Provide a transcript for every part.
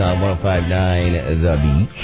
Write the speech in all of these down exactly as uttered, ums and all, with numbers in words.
On one oh five point nine The Beach.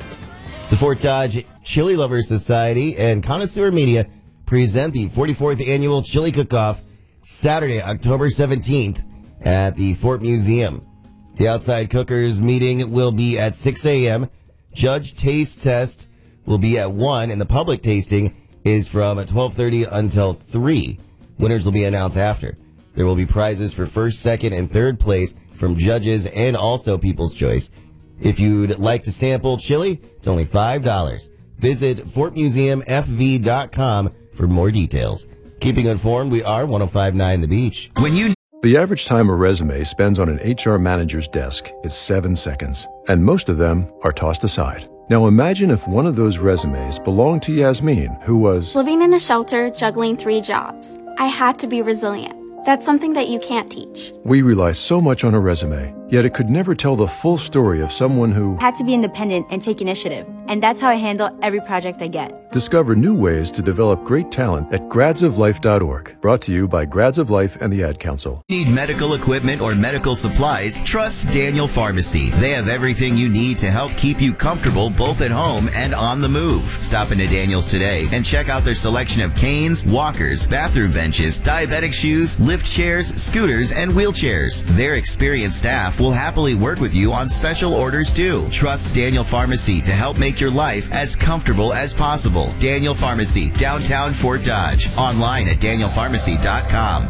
The Fort Dodge Chili Lovers Society and Connoisseur Media present the forty-fourth Annual Chili Cook-Off Saturday, October seventeenth at the Fort Museum. The outside cookers meeting will be at six a.m. Judge taste test will be at one, and the public tasting is from twelve thirty until three. Winners will be announced after. There will be prizes for first, second, and third place from judges and also People's Choice. If you'd like to sample chili, it's only five dollars. Visit fort museum f v dot com for more details. Keeping informed, we are one oh five point nine The Beach. When you The average time a resume spends on an H R manager's desk is seven seconds, and most of them are tossed aside. Now imagine if one of those resumes belonged to Yasmin, who was living in a shelter, juggling three jobs. I had to be resilient. That's something that you can't teach. We rely so much on a resume, yet it could never tell the full story of someone who had to be independent and take initiative. And that's how I handle every project I get. Discover new ways to develop great talent at grads of life dot org. Brought to you by Grads of Life and the Ad Council. Need medical equipment or medical supplies? Trust Daniel Pharmacy. They have everything you need to help keep you comfortable both at home and on the move. Stop into Daniel's today and check out their selection of canes, walkers, bathroom benches, diabetic shoes, lift chairs, scooters, and wheelchairs. Their experienced staff will happily work with you on special orders too. Trust Daniel Pharmacy to help make your life as comfortable as possible. Daniel Pharmacy, downtown Fort Dodge. Online at daniel pharmacy dot com.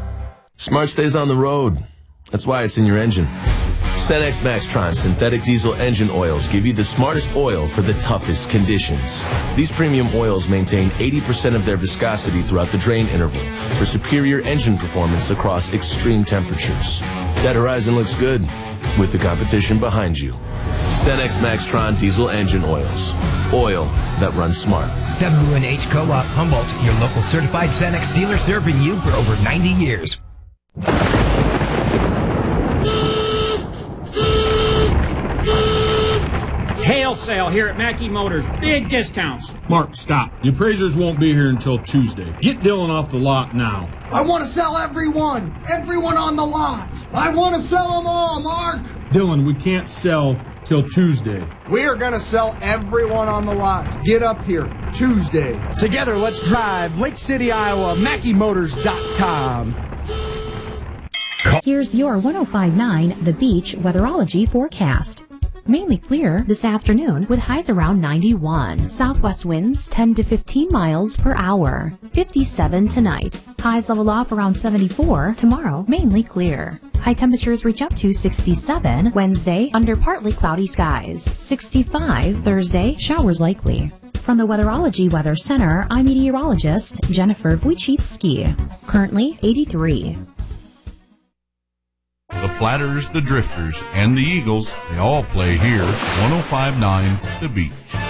Smart stays on the road. That's why it's in your engine. Cenex Maxtron synthetic diesel engine oils give you the smartest oil for the toughest conditions. These premium oils maintain eighty percent of their viscosity throughout the drain interval for superior engine performance across extreme temperatures. That horizon looks good with the competition behind you. Cenex Maxtron diesel engine oils. Oil that runs smart. W and H Co-op Humboldt, your local certified Cenex dealer, serving you for over ninety years. Hail sale here at Mackey Motors. Big discounts. Mark, stop. The appraisers won't be here until Tuesday. Get Dylan off the lot now. I want to sell everyone. Everyone on the lot. I want to sell them all, Mark. Dylan, we can't sell till Tuesday. We are going to sell everyone on the lot. Get up here Tuesday. Together, let's drive. Lake City, Iowa. Mackey Motors dot com. Here's your one oh five point nine The Beach weatherology forecast. Mainly clear this afternoon with highs around ninety-one. Southwest winds ten to fifteen miles per hour. fifty-seven tonight. Highs level off around seventy-four. Tomorrow, mainly clear. High temperatures reach up to sixty-seven. Wednesday, under partly cloudy skies. sixty-five. Thursday, showers likely. From the Weatherology Weather Center, I'm meteorologist Jennifer Wojcicki. Currently eighty-three. The Platters, the Drifters, and the Eagles, they all play here. one oh five point nine The Beach.